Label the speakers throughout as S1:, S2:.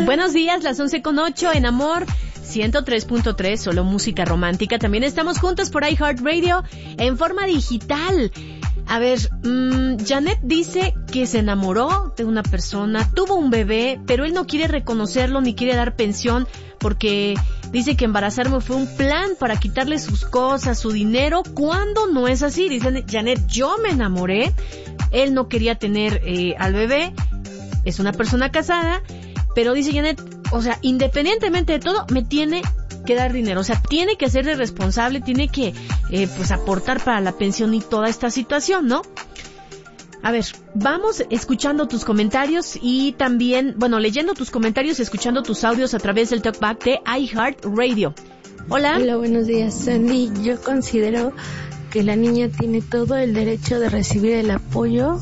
S1: Buenos días, las 11:08 en Amor 103.3, solo música romántica. También estamos juntos por iHeartRadio en forma digital. A ver, Janet dice que se enamoró de una persona, tuvo un bebé, pero él no quiere reconocerlo ni quiere dar pensión porque dice que embarazarme fue un plan para quitarle sus cosas, su dinero, cuando no es así. Dice Janet, yo me enamoré, él no quería tener al bebé, es una persona casada, pero dice Janet, o sea, independientemente de todo, me tiene que dar dinero, o sea, tiene que hacerle responsable, tiene que, pues, aportar para la pensión y toda esta situación, ¿no? A ver, vamos escuchando tus comentarios y también, bueno, leyendo tus comentarios, escuchando tus audios a través del Talkback de iHeartRadio. Hola.
S2: Hola, buenos días, Sandy. Yo considero que la niña tiene todo el derecho de recibir el apoyo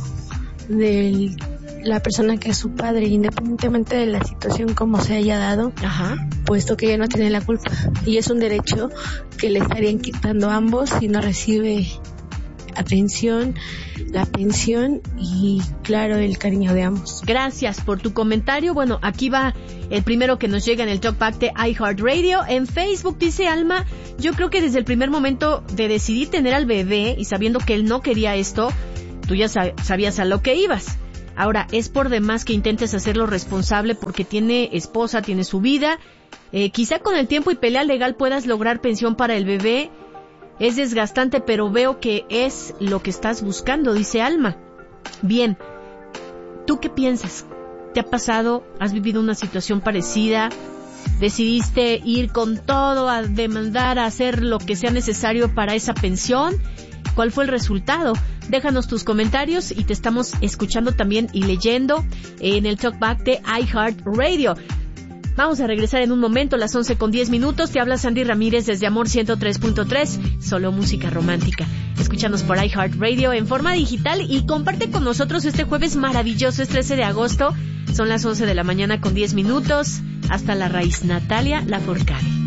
S2: de la persona que es su padre, independientemente de la situación como se haya dado.
S1: Ajá.
S2: Puesto que ella no tiene la culpa. Y es un derecho que le estarían quitando a ambos si no recibe atención, la pensión y, claro, el cariño de ambos.
S1: Gracias por tu comentario. Bueno, aquí va el primero que nos llega en el Talkback de iHeartRadio. En Facebook dice Alma, yo creo que desde el primer momento de decidir tener al bebé y sabiendo que él no quería esto, tú ya sabías a lo que ibas. Ahora, es por demás que intentes hacerlo responsable porque tiene esposa, tiene su vida. Quizá con el tiempo y pelea legal puedas lograr pensión para el bebé. Es desgastante, pero veo que es lo que estás buscando, dice Alma. Bien, ¿tú qué piensas? ¿Te ha pasado? ¿Has vivido una situación parecida? ¿Decidiste ir con todo a demandar, a hacer lo que sea necesario para esa pensión? ¿Cuál fue el resultado? Déjanos tus comentarios y te estamos escuchando también y leyendo en el Talkback de iHeartRadio. Vamos a regresar en un momento, las 11:10. Te habla Sandy Ramírez desde Amor 103.3, solo música romántica. Escúchanos por iHeartRadio en forma digital y comparte con nosotros este jueves maravilloso, es 13 de agosto. Son las 11 de la mañana con 10 minutos. Hasta la raíz, Natalia Lafourcade.